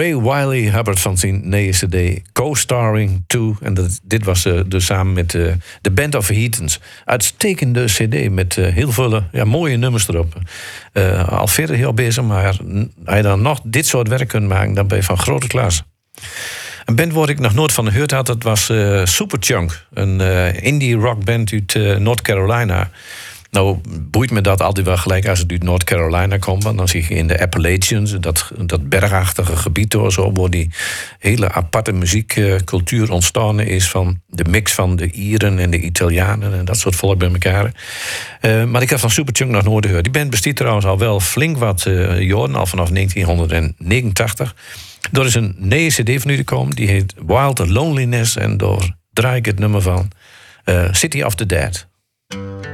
Ray Wiley Hubbard van zijn nieuwe cd Co-Starring 2. En dit was dus samen met de Band of Heathens. Uitstekende cd met heel veel mooie nummers erop. Al verder heel bezig, maar als je dan nog dit soort werk kunt maken, dan ben je van grote klas. Een band waar ik nog nooit van gehoord had, dat was Superchunk. Een indie rockband uit North Carolina. Nou, boeit me dat altijd wel gelijk als het uit North Carolina komt. Want dan zie je in de Appalachians, dat bergachtige gebied door zo, waar die hele aparte muziekcultuur ontstaan is van de mix van de Ieren en de Italianen en dat soort volk bij elkaar. Maar ik heb van Superchunk nog nooit gehoord. Die band bestaat trouwens al wel flink wat jaren, al vanaf 1989. Er is een nieuwe cd van u gekomen, die heet Wild Loneliness. En daar draai ik het nummer van City of the Dead.